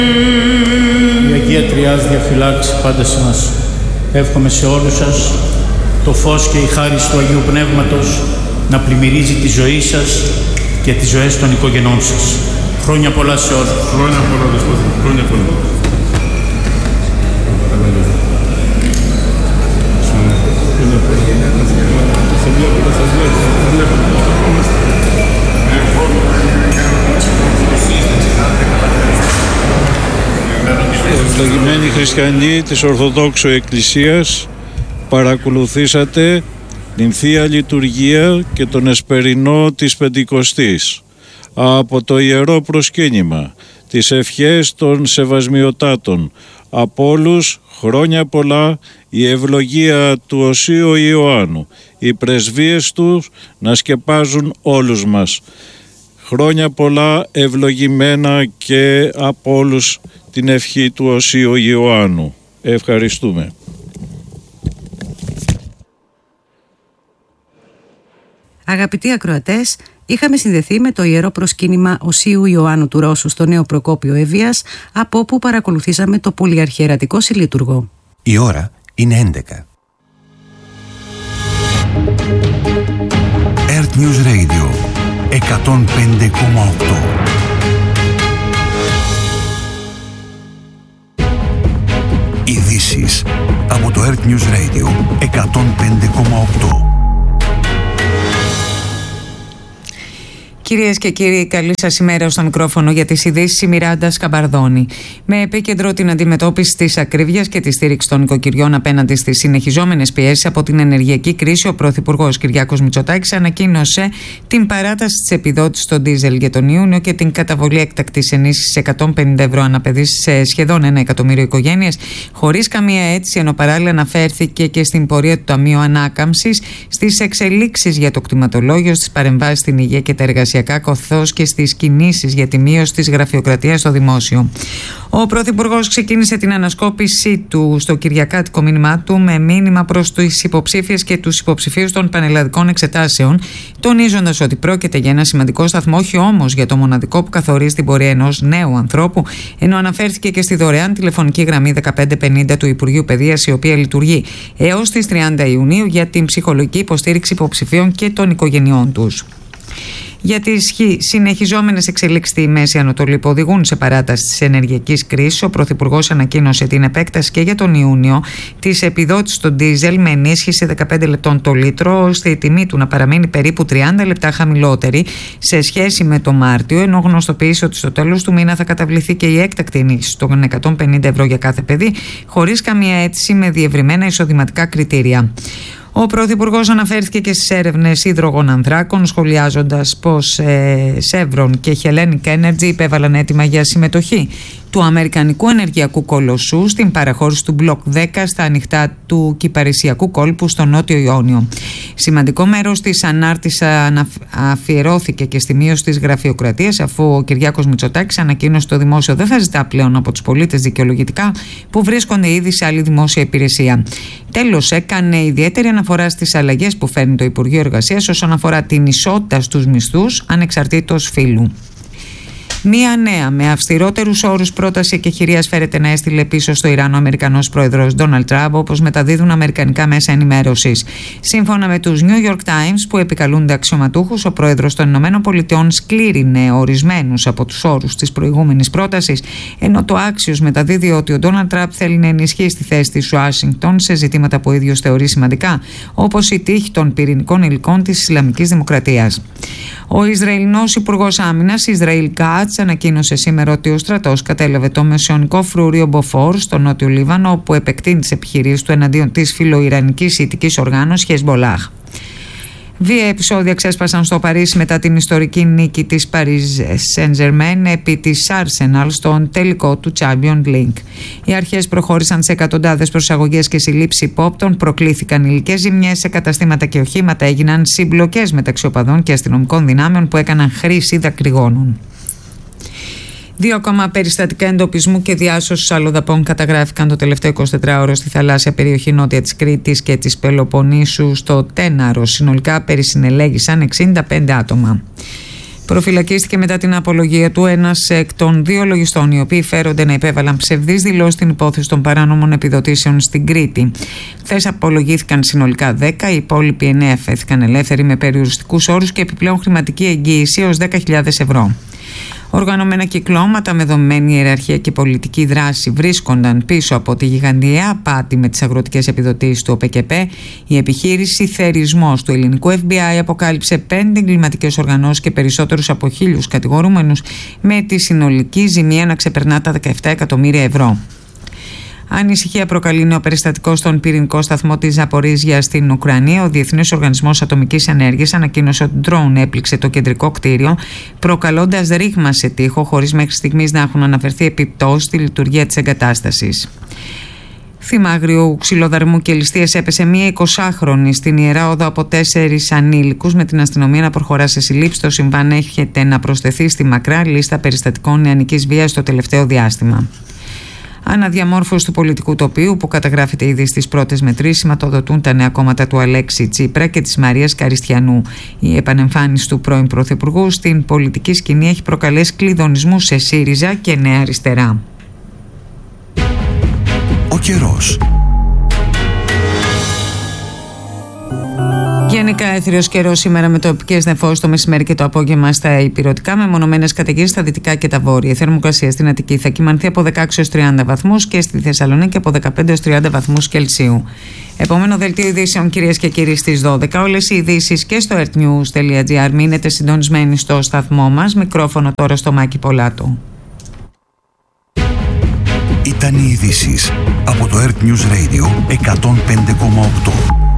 Η Αγία Τριάς διαφυλάξει πάντα σε μας. Εύχομαι σε όλους σας το φως και η χάρις του Αγίου Πνεύματος να πλημμυρίζει τη ζωή σας και τις ζωές των οικογενών σας. Χρόνια πολλά σε όλους. Χρόνια πολλά, Δεσπότη. Χρόνια πολλά. Ευλογημένοι χριστιανοί της Ορθοδόξου Εκκλησίας, παρακολουθήσατε την Θεία Λειτουργία και τον εσπερινό της Πεντηκοστής. Από το Ιερό Προσκύνημα, τις ευχές των Σεβασμιωτάτων, από όλους χρόνια πολλά, η ευλογία του Οσίου Ιωάννου, οι πρεσβείες τους να σκεπάζουν όλους μας. Χρόνια πολλά ευλογημένα και από όλους την ευχή του Οσίου Ιωάννου. Ευχαριστούμε. Αγαπητοί ακροατές, είχαμε συνδεθεί με το Ιερό Προσκύνημα Οσίου Ιωάννου του Ρώσου στο Νέο Προκόπιο Εύβοιας, από όπου παρακολουθήσαμε το πολυαρχιερατικό συλλήτουργο. Η ώρα είναι 11. Earth News Radio 105,8. Ειδήσεις από το Earth News Radio 105,8. Κυρίες και κύριοι, καλή σας ημέρα στο μικρόφωνο για τις ειδήσεις η Μιράντα Σκαμπαρδόνη. Με επίκεντρο την αντιμετώπιση της ακρίβειας και τη στήριξη των οικοκυριών απέναντι στις συνεχιζόμενες πιέσεις από την ενεργειακή κρίση, ο Πρωθυπουργός Κυριάκος Μητσοτάκης ανακοίνωσε την παράταση της επιδότησης στο ντίζελ για τον Ιούνιο και την καταβολή έκτακτης ενίσχυσης 150 ευρώ αναπαιδή σε σχεδόν 1 εκατομμύριο οικογένειες, χωρίς καμία αίτηση, ενώ παράλληλα αναφέρθηκε και στην πορεία του Ταμείου Ανάκαμψης, στις εξελίξεις για το κτηματολόγιο, στις παρεμβάσεις στην υγεία και τα εργασιακά, καθώς και στις κινήσεις για τη μείωση της γραφειοκρατίας στο δημόσιο. Ο Πρωθυπουργός ξεκίνησε την ανασκόπησή του στο κυριακάτικο μήνυμά του με μήνυμα προς τις υποψήφιες και τους υποψηφίους των πανελλαδικών εξετάσεων, τονίζοντας ότι πρόκειται για ένα σημαντικό σταθμό, όχι όμως για το μοναδικό που καθορίζει την πορεία ενός νέου ανθρώπου, ενώ αναφέρθηκε και στη δωρεάν τηλεφωνική γραμμή 1550 του Υπουργείου Παιδείας, η οποία λειτουργεί έως τις 30 Ιουνίου για την ψυχολογική υποστήριξη υποψηφίων και των οικογενειών τους. Για τις συνεχιζόμενες εξελίξεις στη Μέση Ανατολή που οδηγούν σε παράταση της ενεργειακής κρίσης, ο Πρωθυπουργός ανακοίνωσε την επέκταση και για τον Ιούνιο της επιδότησης στο ντίζελ με ενίσχυση 15 λεπτών το λίτρο, ώστε η τιμή του να παραμείνει περίπου 30 λεπτά χαμηλότερη σε σχέση με το Μάρτιο, ενώ γνωστοποίησε ότι στο τέλος του μήνα θα καταβληθεί και η έκτακτη ενίσχυση των 150 ευρώ για κάθε παιδί, χωρίς καμία αίτηση, με διευρυμένα εισοδηματικά κριτήρια. Ο Πρωθυπουργός αναφέρθηκε και στις έρευνες υδρογονανθράκων, σχολιάζοντας πως Chevron και Hellenic Energy υπέβαλαν έτοιμα για συμμετοχή του Αμερικανικού ενεργειακού κολοσσού στην παραχώρηση του Μπλοκ 10 στα ανοιχτά του Κυπαρισιακού κόλπου στο Νότιο Ιόνιο. Σημαντικό μέρος της ανάρτησης αφιερώθηκε και στη μείωση της γραφειοκρατίας, αφού ο Κυριάκος Μητσοτάκης ανακοίνωσε το δημόσιο δεν θα ζητά πλέον από τους πολίτες δικαιολογητικά που βρίσκονται ήδη σε άλλη δημόσια υπηρεσία. Τέλος, έκανε ιδιαίτερη αναφορά στις αλλαγές που φέρνει το Υπουργείο Εργασίας όσον αφορά την ισότητα στους μισθούς ανεξαρτήτως φύλου. Μία νέα με αυστηρότερους όρους πρόταση εκεχηρίας φέρεται να έστειλε πίσω στο Ιράν ο Αμερικανός πρόεδρος Ντόναλντ Τραμπ, όπως μεταδίδουν αμερικανικά μέσα ενημέρωσης. Σύμφωνα με τους New York Times, που επικαλούνται αξιωματούχους, ο πρόεδρος των ΗΠΑ σκλήρινε ορισμένους από τους όρους της προηγούμενης πρότασης, ενώ το Axios μεταδίδει ότι ο Ντόναλντ Τραμπ θέλει να ενισχύσει τη θέση της Ουάσιγκτον σε ζητήματα που ο ίδιος θεωρεί σημαντικά, όπως η τύχη των πυρηνικών υλικών της Ισλαμικής Δημοκρατίας. Ο Ισραηλινός Υπουργός Άμυνας, Ισραήλ Κάτς, ανακοίνωσε σήμερα ότι ο στρατός κατέλαβε το μεσαιωνικό φρούριο Μποφόρ στο νότιο Λίβανο, όπου επεκτείνει τις επιχειρήσεις του εναντίον της φιλοϊρανικής ιητικής οργάνωσης Χεσμολάχ. Βία επεισόδια ξέσπασαν στο Παρίσι μετά την ιστορική νίκη της Paris Saint-Germain επί της Arsenal στον τελικό του Champions League. Οι αρχές προχώρησαν σε εκατοντάδες προσαγωγές και συλλήψεις υπόπτων, προκλήθηκαν υλικές ζημιές σε καταστήματα και οχήματα, έγιναν συμπλοκές μεταξύ οπαδών και αστυνομικών δυνάμεων που έκαναν χρήση δακρυγόνων. 2 ακόμα περιστατικά εντοπισμού και διάσωσης αλλοδαπών καταγράφηκαν το τελευταίο 24ωρο στη θαλάσσια περιοχή νότια της Κρήτης και της Πελοποννήσου στο Τέναρο. Συνολικά περισυνελέγησαν 65 άτομα. Προφυλακίστηκε μετά την απολογία του ένας εκ των 2 λογιστών, οι οποίοι φέρονται να υπέβαλαν ψευδείς δηλώσεις στην υπόθεση των παράνομων επιδοτήσεων στην Κρήτη. Χθες απολογήθηκαν συνολικά 10, οι υπόλοιποι 9 φέθηκαν ελεύθεροι με περιοριστικούς όρους και επιπλέον χρηματική εγγύηση έως 10.000 ευρώ. Οργανωμένα κυκλώματα με δομημένη ιεραρχία και πολιτική δράση βρίσκονταν πίσω από τη γιγαντιαία απάτη με τις αγροτικές επιδοτήσεις του ΟΠΕΚΕΠΕ. Η επιχείρηση Θερισμός του ελληνικού FBI αποκάλυψε 5 εγκληματικές οργανώσεις και περισσότερους από 1.000 κατηγορούμενους, με τη συνολική ζημία να ξεπερνά τα 17 εκατομμύρια ευρώ. Ανησυχία προκαλεί νέο περιστατικό στον πυρηνικό σταθμό της Ζαπορίζιας στην Ουκρανία. Ο Διεθνής Οργανισμός Ατομικής Ενέργειας ανακοίνωσε ότι ντρόουν έπληξε το κεντρικό κτίριο, προκαλώντας ρήγμα σε τοίχο, χωρίς μέχρι στιγμής να έχουν αναφερθεί επιπτώσεις στη λειτουργία της εγκατάστασης. Θύμα άγριου ξυλοδαρμού και ληστείας έπεσε μία 20χρονη στην Ιερά Όδο από 4 ανήλικους, με την αστυνομία να προχωρά σε συλλήψεις. Το συμβάν έρχεται να προσθεθεί στη μακρά λίστα περιστατικών νεανικής βίας το τελευταίο διάστημα. Αναδιαμόρφωση του πολιτικού τοπίου που καταγράφεται ήδη στις πρώτες μετρήσεις σηματοδοτούν τα νέα κόμματα του Αλέξη Τσίπρα και της Μαρίας Καριστιανού. Η επανεμφάνιση του πρώην Πρωθυπουργού στην πολιτική σκηνή έχει προκαλέσει κλειδονισμούς σε ΣΥΡΙΖΑ και Νέα Αριστερά. Ο καιρός. Γενικά έθριος καιρός σήμερα με τοπικές νεφώσεις το μεσημέρι και το απόγευμα στα ηπειρωτικά, με μονομένες καταιγίδες στα δυτικά και τα βόρεια. Η θερμοκρασία στην Αττική θα κυμανθεί από 16 έως 30 βαθμούς και στη Θεσσαλονίκη από 15 έως 30 βαθμούς Κελσίου. Επόμενο δελτίο ειδήσεων, κυρίες και κύριοι, στις 12. Όλες οι ειδήσεις και στο earthnews.gr. Μείνετε συντονισμένοι στο σταθμό μας. Μικρόφωνο τώρα στο Μάκη Πολάτο. Ήταν οι ειδήσεις από το Earth News Radio 105,8.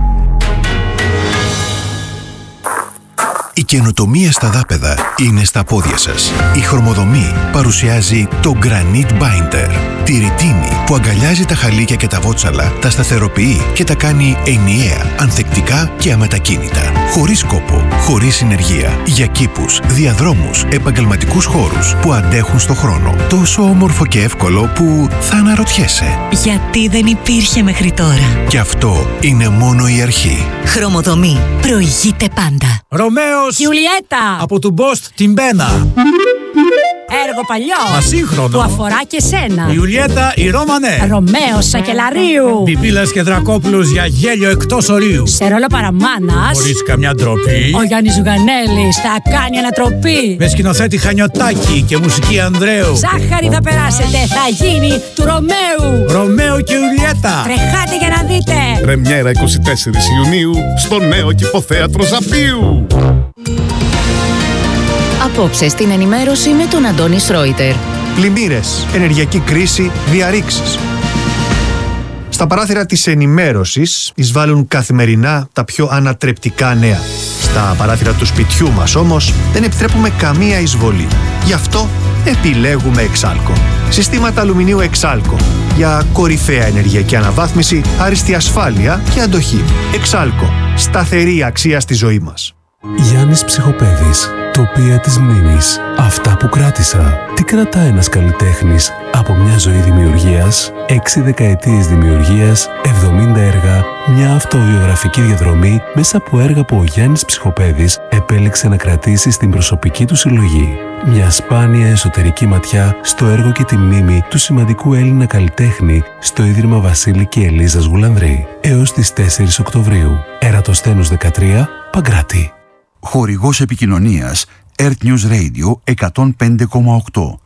Η καινοτομία στα δάπεδα είναι στα πόδια σας. Η Χρωμοδομή παρουσιάζει το Granite Binder. Τη ρητίνη που αγκαλιάζει τα χαλίκια και τα βότσαλα, τα σταθεροποιεί και τα κάνει ενιαία, ανθεκτικά και αμετακίνητα. Χωρίς κόπο, χωρίς συνεργεία. Για κήπους, διαδρόμους, επαγγελματικούς χώρους που αντέχουν στο χρόνο. Τόσο όμορφο και εύκολο που θα αναρωτιέσαι. Γιατί δεν υπήρχε μέχρι τώρα. Και αυτό είναι μόνο η αρχή. Χρωμοδομή. Προηγείται πάντα. Ρωμαίος Γιουλιέτα από του Μπόστ την Μπένα. Έργο παλιό, μα σύγχρονο, που αφορά και σένα. Η Ιουλιέτα η Ρώμανε. Ρωμαίος Σακελαρίου. Πιπίλας και Δρακόπουλος για γέλιο εκτός ορίου. Σε ρόλο παραμάνας, χωρίς καμιά ντροπή, ο Γιάννης Ζουγανέλης θα κάνει ανατροπή. με σκηνοθέτη Χανιωτάκη και μουσική Ανδρέου. Ζάχαρη θα περάσετε, θα γίνει του Ρωμαίου. Ρωμαίο και Ιουλιέτα. Τρεχάτε για να δείτε. Πρεμιέρα 24 Ιουνίου στο νέο κηποθέατρο Ζαπίου. Απόψε στην ενημέρωση με τον Αντώνη Σρόιτερ. Πλημμύρες, ενεργειακή κρίση, διαρρήξεις. Στα παράθυρα της ενημέρωσης εισβάλλουν καθημερινά τα πιο ανατρεπτικά νέα. Στα παράθυρα του σπιτιού μας όμως δεν επιτρέπουμε καμία εισβολή. Γι' αυτό επιλέγουμε Εξάλκο. Συστήματα αλουμινίου Εξάλκο για κορυφαία ενεργειακή αναβάθμιση, άριστη ασφάλεια και αντοχή. Εξάλκο. Σταθερή αξία στη ζωή μας. Γιάννης Ψυχοπαίδης. Τοπία της μνήμης. Αυτά που κράτησα. Τι κρατά ένας καλλιτέχνης από μια ζωή δημιουργίας, 6 δεκαετίες δημιουργίας, 70 έργα, μια αυτοβιογραφική διαδρομή μέσα από έργα που ο Γιάννης Ψυχοπαίδης επέλεξε να κρατήσει στην προσωπική του συλλογή. Μια σπάνια εσωτερική ματιά στο έργο και τη μνήμη του σημαντικού Έλληνα καλλιτέχνη στο Ίδρυμα Βασίλη και Ελίζας Γουλανδρή. Έως τις 4 Οκτωβρίου. Ερατοσθένους 13, Παγκράτη. Χορηγός επικοινωνίας Earth News Radio 105,8.